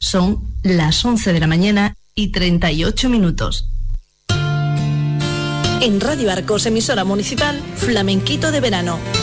Son las 11 de la mañana y 38 minutos. En Radio Arcos, emisora municipal, Flamenquito de Verano.